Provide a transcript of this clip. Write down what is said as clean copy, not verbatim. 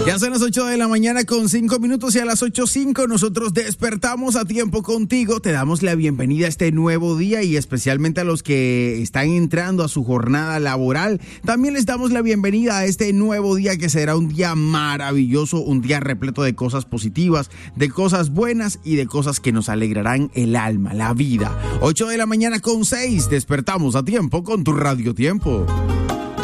Ya son las 8 de la mañana con 5 minutos y a las 8:05 nosotros despertamos a tiempo contigo. Te damos la bienvenida a este nuevo día y especialmente a los que están entrando a su jornada laboral. También les damos la bienvenida a este nuevo día que será un día maravilloso, un día repleto de cosas positivas, de cosas buenas y de cosas que nos alegrarán el alma, la vida. 8 de la mañana con 6, despertamos a tiempo con tu Radio Tiempo.